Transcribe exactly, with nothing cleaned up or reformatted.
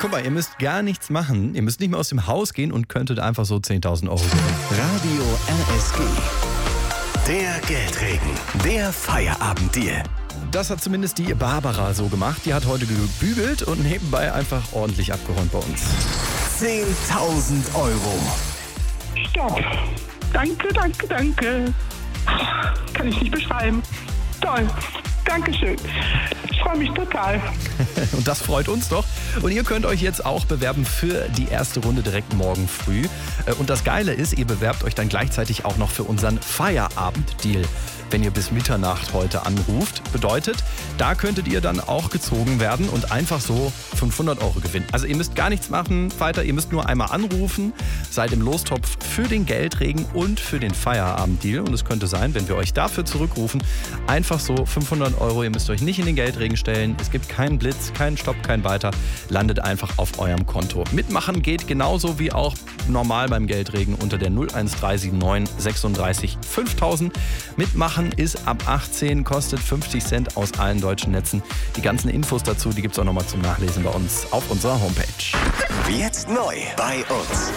Guck mal, ihr müsst gar nichts machen. Ihr müsst nicht mehr aus dem Haus gehen und könntet einfach so zehntausend Euro gewinnen. Radio R S G. Der Geldregen. Der Feierabenddeal. Das hat zumindest die Barbara so gemacht. Die hat heute gebügelt und nebenbei einfach ordentlich abgeräumt bei uns. zehntausend Euro. Stopp. Danke, danke, danke. Kann ich nicht beschreiben. Toll. Dankeschön. Ich freue mich total. Und das freut uns doch. Und ihr könnt euch jetzt auch bewerben für die erste Runde direkt morgen früh. Und das Geile ist, ihr bewerbt euch dann gleichzeitig auch noch für unseren Feierabend-Deal, wenn ihr bis Mitternacht heute anruft. Bedeutet, da könntet ihr dann auch gezogen werden und einfach so fünfhundert Euro gewinnen. Also ihr müsst gar nichts machen weiter, ihr müsst nur einmal anrufen, seid im Lostopf für den Geldregen und für den Feierabend-Deal. Und es könnte sein, wenn wir euch dafür zurückrufen, einfach so fünfhundert Euro. Ihr müsst euch nicht in den Geldregen stellen. Es gibt keinen Blitz, keinen Stopp, kein Weiter. Landet einfach auf eurem Konto. Mitmachen geht genauso wie auch normal beim Geldregen unter der null eins drei sieben neun sechsunddreißig fünftausend. Mitmachen ist ab achtzehn, kostet fünfzig Cent aus allen deutschen Netzen. Die ganzen Infos dazu, die gibt es auch nochmal zum Nachlesen bei uns auf unserer Homepage. Jetzt neu bei uns.